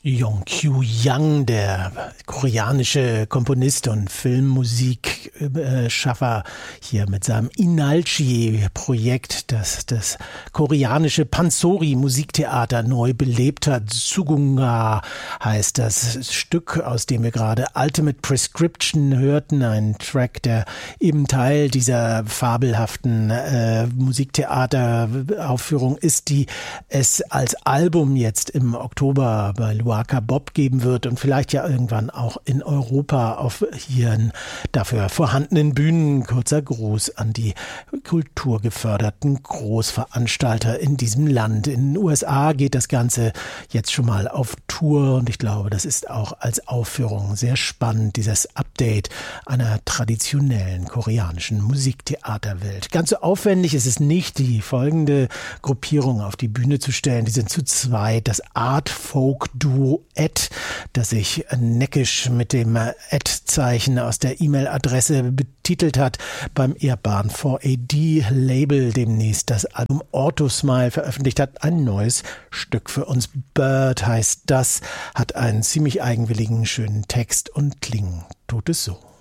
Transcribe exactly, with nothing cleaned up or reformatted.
Yong-Kyu Yang, der koreanische Komponist und Filmmusikschaffer, hier mit seinem Inalchi-Projekt, das das koreanische Pansori-Musiktheater neu belebt hat. Sugunga heißt das Stück, aus dem wir gerade Ultimate Prescription hörten, ein Track, der eben Teil dieser fabelhaften äh, Musiktheateraufführung ist, die es als Album jetzt im Oktober bei Luaka Bob geben wird und vielleicht ja irgendwann auch in Europa auf ihren dafür vorhandenen Bühnen. Kurzer Gruß an die kulturgeförderten Großveranstalter in diesem Land. In den U S A geht das Ganze jetzt schon mal auf Tour und ich glaube, das ist auch als Aufführung sehr spannend, dieses Update einer traditionellen koreanischen Musiktheaterwelt. Ganz so aufwendig ist es nicht, die folgende Gruppierung auf die Bühne zu stellen. Die sind zu zweit, das Art-Folk-Duo Ed, das sich neckisch mit dem Ad-Zeichen aus der E-Mail-Adresse betitelt hat, beim ehrbaren vier A D-Label demnächst das Album Orthosmile veröffentlicht hat. Ein neues Stück für uns. Bird heißt das, hat einen ziemlich eigenwilligen, schönen Text und klingen tut es so.